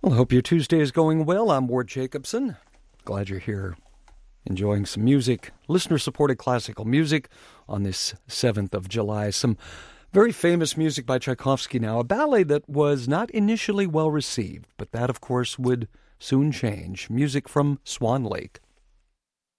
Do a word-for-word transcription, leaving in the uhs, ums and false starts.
Well, I hope your Tuesday is going well. I'm Ward Jacobson. Glad you're here enjoying some music, listener-supported classical music on this seventh of July. Some very famous music by Tchaikovsky now, a ballet that was not initially well received, but that, of course, would soon change. Music from Swan Lake.